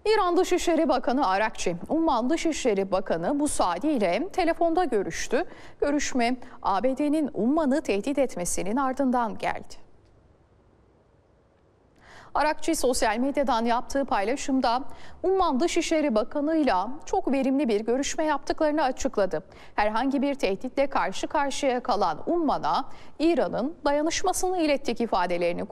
İran Dışişleri Bakanı Arakçi, Umman Dışişleri Bakanı Busadi ile telefonda görüştü. Görüşme ABD'nin Umman'ı tehdit etmesinin ardından geldi. Arakçi sosyal medyadan yaptığı paylaşımda Umman Dışişleri Bakanı'yla çok verimli bir görüşme yaptıklarını açıkladı. Herhangi bir tehditle karşı karşıya kalan Umman'a İran'ın dayanışmasını ilettik ifadelerini kullandı.